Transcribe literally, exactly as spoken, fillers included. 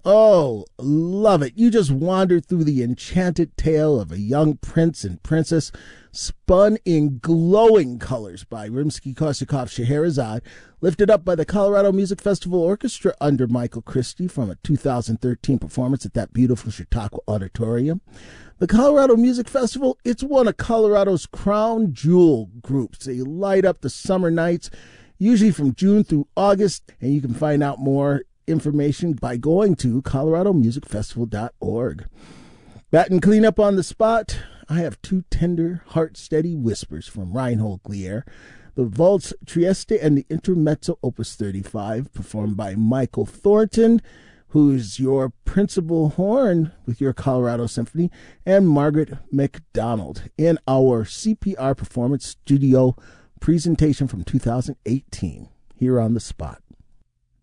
Oh, love it. You just wandered through the enchanted tale of a young prince and princess spun in glowing colors by Rimsky-Korsakov Scheherazade, lifted up by the Colorado Music Festival Orchestra under Michael Christie from a two thousand thirteen performance at that beautiful Chautauqua Auditorium. The Colorado Music Festival, it's one of Colorado's crown jewel groups. They light up the summer nights, usually from June through August, and you can find out more information by going to colorado music festival dot org. Back and clean up on the spot, I have two tender, heart-steady whispers from Reinhold Glier, the Waltz Trieste and the Intermezzo Opus thirty-five, performed by Michael Thornton, who's your principal horn with your Colorado Symphony, and Margaret McDonald in our C P R Performance Studio presentation from two thousand eighteen, here on the spot.